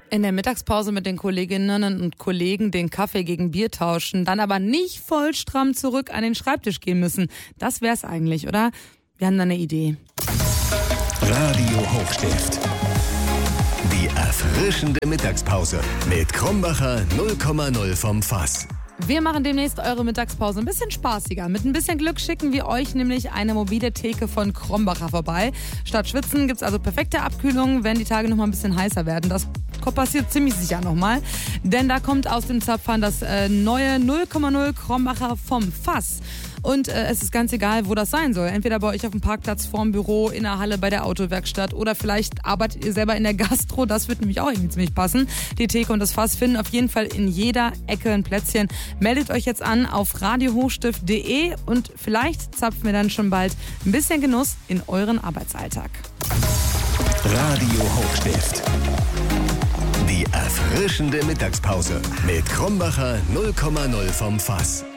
In der Mittagspause mit den Kolleginnen und Kollegen den Kaffee gegen Bier tauschen, dann aber nicht voll stramm zurück an den Schreibtisch gehen müssen. Das wär's eigentlich, oder? Wir haben da eine Idee. Radio Hochstift. Die erfrischende Mittagspause mit Krombacher 0,0 vom Fass. Wir machen demnächst eure Mittagspause ein bisschen spaßiger. Mit ein bisschen Glück schicken wir euch nämlich eine mobile Theke von Krombacher vorbei. Statt Schwitzen gibt's also perfekte Abkühlung, wenn die Tage noch mal ein bisschen heißer werden. Das passiert ziemlich sicher nochmal. Denn da kommt aus dem Zapfhahn das neue 0,0 Krombacher vom Fass. Und es ist ganz egal, wo das sein soll. Entweder bei euch auf dem Parkplatz, vorm Büro, in der Halle, bei der Autowerkstatt oder vielleicht arbeitet ihr selber in der Gastro. Das wird nämlich auch irgendwie ziemlich passen. Die Theke und das Fass finden auf jeden Fall in jeder Ecke ein Plätzchen. Meldet euch jetzt an auf radiohochstift.de und vielleicht zapfen wir dann schon bald ein bisschen Genuss in euren Arbeitsalltag. Radio Hochstift. Die erfrischende Mittagspause mit Krombacher 0,0 vom Fass.